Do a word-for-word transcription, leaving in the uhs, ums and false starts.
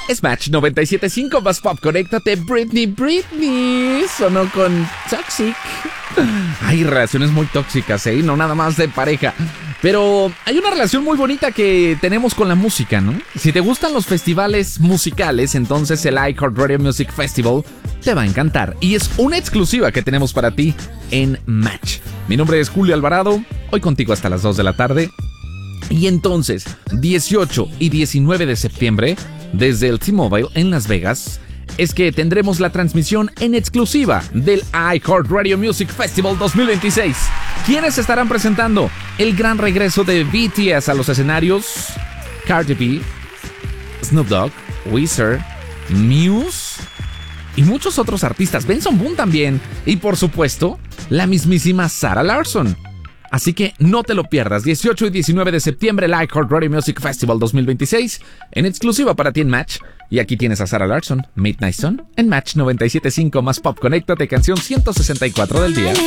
Es Match noventa y siete punto cinco más pop. Conéctate, Britney, Britney. Sonó con Toxic. Hay relaciones muy tóxicas, ¿eh? No nada más de pareja. Pero hay una relación muy bonita que tenemos con la música, ¿no? Si te gustan los festivales musicales, entonces el iHeartRadio Music Festival te va a encantar. Y es una exclusiva que tenemos para ti en Match. Mi nombre es Julio Alvarado, hoy contigo hasta las dos de la tarde. Y entonces, dieciocho y diecinueve de septiembre, desde el T-Mobile en Las Vegas, es que tendremos la transmisión en exclusiva del iHeartRadio Music Festival dos mil veintiséis. ¿Quiénes estarán presentando el gran regreso de B T S a los escenarios? Cardi B, Snoop Dogg, Weezer, Muse y muchos otros artistas. Benson Boone también. Y por supuesto, la mismísima Sarah Larsson. Así que no te lo pierdas, dieciocho y diecinueve de septiembre, el iHeartRadio Music Festival dos mil veintiséis, en exclusiva para ti en Match. Y aquí tienes a Sarah Larsson, Midnight Sun, en Match noventa y siete punto cinco más pop. Conéctate, canción ciento sesenta y cuatro del día.